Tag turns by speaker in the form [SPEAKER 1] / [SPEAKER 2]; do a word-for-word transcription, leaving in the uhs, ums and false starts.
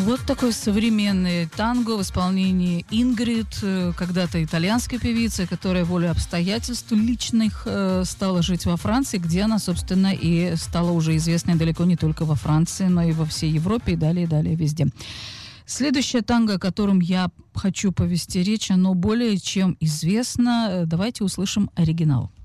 [SPEAKER 1] Вот такой современный танго в исполнении Ингрид, когда-то итальянской певицы, которая волей обстоятельств личных э, стала жить во Франции, где она, собственно, и стала уже известной далеко не только во Франции, но и во всей Европе и далее, и далее везде. Следующее танго, о котором я хочу повести речь, оно более чем известно. Давайте услышим оригинал.